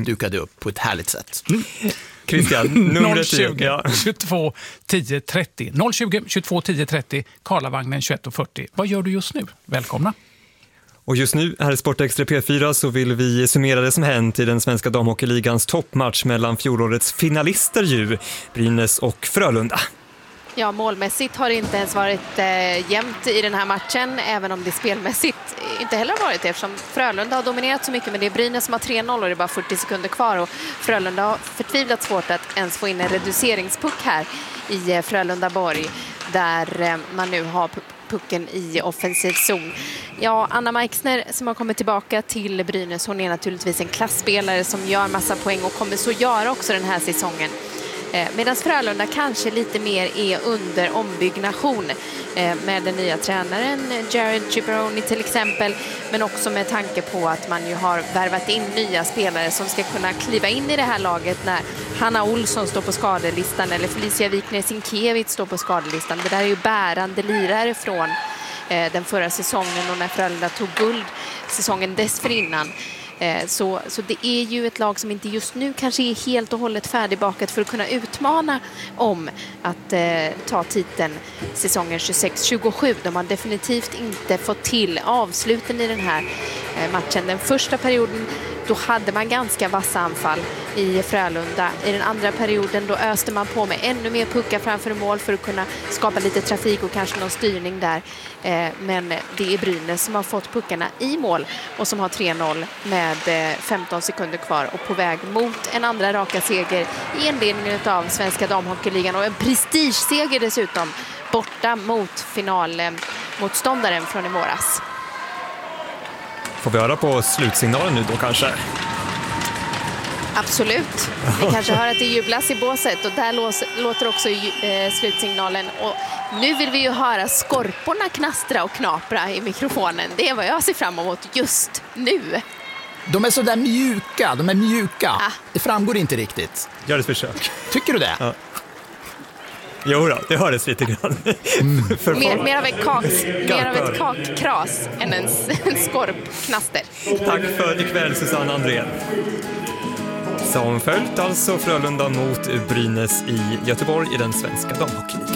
verkligen dukade upp på ett härligt sätt. Christian, numret 020 22 10 30. 020 22 10 30, Karlavagnen 21:40. Vad gör du just nu? Välkomna. Och just nu här i Sportextra P4 så vill vi summera det som hänt i den svenska damhockeyligans toppmatch mellan fjolårets finalister ju, Brynäs och Frölunda. Ja, målmässigt har det inte ens varit jämnt i den här matchen, även om det spelmässigt inte heller har varit det, eftersom Frölunda har dominerat så mycket, men det är Brynäs som har 3-0 och det är bara 40 sekunder kvar och Frölunda har förtvivlat svårt att ens få in en reduceringspuck här i Frölunda-Borg, där man nu har pucken i offensiv zon. Ja, Anna Meixner som har kommit tillbaka till Brynäs, hon är naturligtvis en klassspelare som gör massa poäng och kommer så göra också den här säsongen. Medan Frölunda kanske lite mer är under ombyggnation med den nya tränaren Jared Ciparoni till exempel, men också med tanke på att man ju har värvat in nya spelare som ska kunna kliva in i det här laget när Hanna Olsson står på skadelistan eller Felicia Wikner-Sienkiewicz står på skadelistan. Det där är ju bärande lirare från den förra säsongen och när Frölunda tog guld säsongen dessförinnan. Så det är ju ett lag som inte just nu kanske är helt och hållet färdigbakat för att kunna utmana om att ta titeln säsongen 26-27. De har definitivt inte fått till avsluten i den här matchen. Den första perioden, då hade man ganska vassa anfall i Frölunda. I den andra perioden då öste man på med ännu mer puckar framför mål för att kunna skapa lite trafik och kanske någon styrning där. Men det är Brynäs som har fått puckarna i mål och som har 3-0 med 15 sekunder kvar och på väg mot en andra raka seger i inledningen av svenska damhockeyligan och en prestigeseger dessutom borta mot finalmotståndaren från i våras. Får vi höra på slutsignalen nu då kanske? Absolut. Vi kanske hör att det jublas i båset och där låter också slutsignalen. Och nu vill vi ju höra skorporna knastra och knapra i mikrofonen. Det är vad jag ser fram emot just nu. De är så där mjuka, Det framgår inte riktigt. Gör ett försök. Tycker du det? Ja. Jo då, det hördes lite grann. Mer av ett kakkras än en skorpknaster. Tack för ikväll, Susanne Andrén. Som följt alltså Frölunda mot Brynäs i Göteborg i den svenska damhockeyligan.